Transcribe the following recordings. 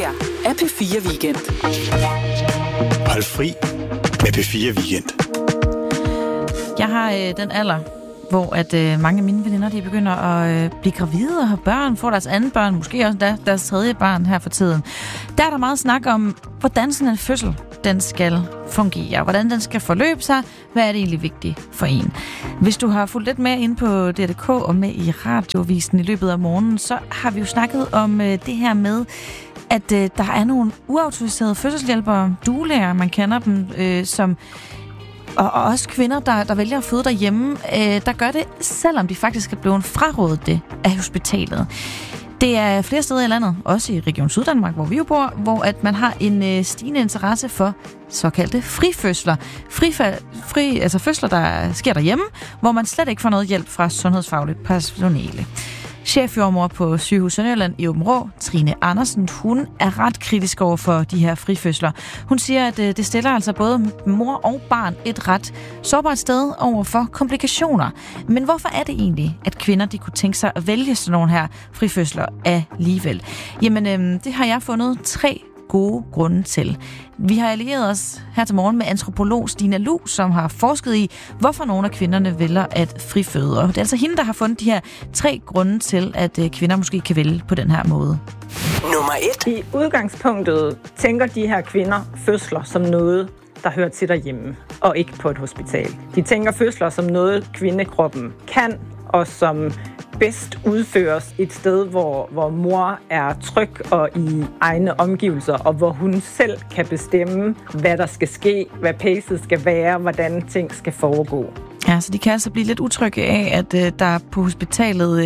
her er P4 Weekend. Hold fri med P4 Weekend. Jeg har den alder, hvor at mange af mine veninder, de begynder at blive gravide og have børn, får deres andet børn, måske også deres tredje barn her for tiden. Der er der meget snak om, hvordan sådan en fødsel, den skal fungere, hvordan den skal forløbe sig, hvad er det egentlig vigtigt for en. Hvis du har fulgt lidt med inde på DRDK og med i radiovisen i løbet af morgenen, så har vi jo snakket om det her med, at der er nogle uautoriserede fødselshjælpere, doulæger, man kender dem, som og også kvinder, der vælger at føde derhjemme, der gør det, selvom de faktisk er blevet frarådet det af hospitalet. Det er flere steder i landet, også i Region Syddanmark, hvor vi jo bor, hvor at man har en stigende interesse for såkaldte frifødsler. Altså fødsler, der sker derhjemme, hvor man slet ikke får noget hjælp fra sundhedsfagligt personale. Chefjordmor på Sygehus Sønderjylland i Aabenraa, Trine Andersen, hun er ret kritisk over for de her frifødsler. Hun siger, at det stiller altså både mor og barn et ret sårbart sted over for komplikationer. Men hvorfor er det egentlig, at kvinder de kunne tænke sig at vælge sådan nogle her frifødsler alligevel? Jamen, det har jeg fundet 3 gode grunde til. Vi har allieret os her til morgen med antropolog Stina Lu, som har forsket i, hvorfor nogle af kvinderne vælger at friføde. Og det er altså hende, der har fundet de her 3 grunde til, at kvinder måske kan vælge på den her måde. Nummer 1. I udgangspunktet tænker de her kvinder fødsler som noget, der hører til derhjemme, og ikke på et hospital. De tænker fødsler som noget, kvindekroppen kan, og som bedst udføres et sted, hvor mor er tryg og i egne omgivelser, og hvor hun selv kan bestemme, hvad der skal ske, hvad pacet skal være, hvordan ting skal foregå. Ja, så de kan altså blive lidt utrygge af, at der på hospitalet,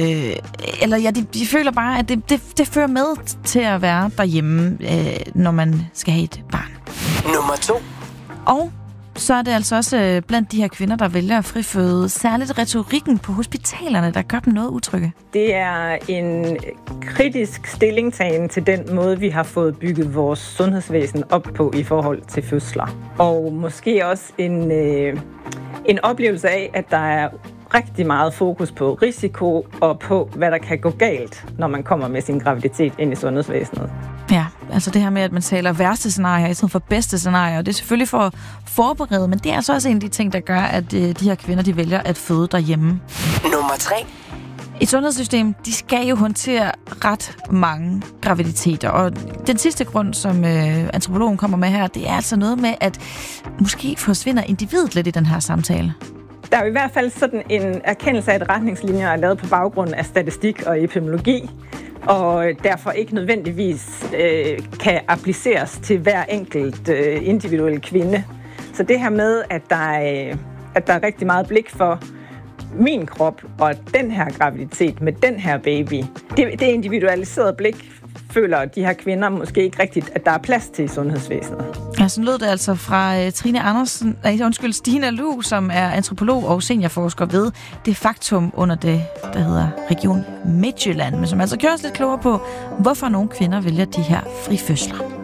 de føler bare, at det fører med til at være derhjemme, når man skal have et barn. Nummer 2. Og så er det altså også blandt de her kvinder, der vælger at friføde, særligt retorikken på hospitalerne, der gør dem noget utrygge. Det er en kritisk stillingtagen til den måde, vi har fået bygget vores sundhedsvæsen op på i forhold til fødsler. Og måske også en oplevelse af, at der er rigtig meget fokus på risiko og på, hvad der kan gå galt, når man kommer med sin graviditet ind i sundhedsvæsenet. Ja, altså det her med, at man taler værste scenarier i stedet for bedste scenarier, det er selvfølgelig for at forberede, men det er altså også en af de ting, der gør, at de her kvinder, de vælger at føde derhjemme. Nummer 3. Et sundhedssystem, de skal jo håndtere ret mange graviditeter, og den sidste grund, som antropologen kommer med her, det er altså noget med, at måske forsvinder individet lidt i den her samtale. Der er jo i hvert fald sådan en erkendelse af, at retningslinjer er lavet på baggrund af statistik og epidemiologi, og derfor ikke nødvendigvis kan appliceres til hver enkelt individuel kvinde. Så det her med, at der er rigtig meget blik for min krop og den her graviditet med den her baby, det individualiserede blik føler de her kvinder måske ikke rigtigt, at der er plads til i sundhedsvæsenet. Ja, sådan lød det altså fra Stina Lu, som er antropolog og seniorforsker ved det faktum under det, der hedder Region Midtjylland, men som altså gør os lidt klogere på, hvorfor nogle kvinder vælger de her frifødsler.